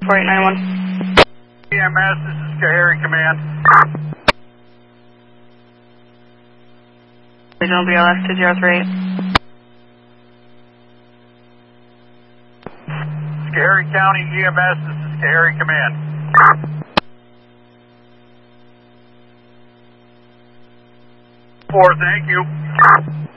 4891. EMS, this is Schoharie Command. Regional BLS 2038. Schoharie County EMS, this is Schoharie Command. 4, thank you.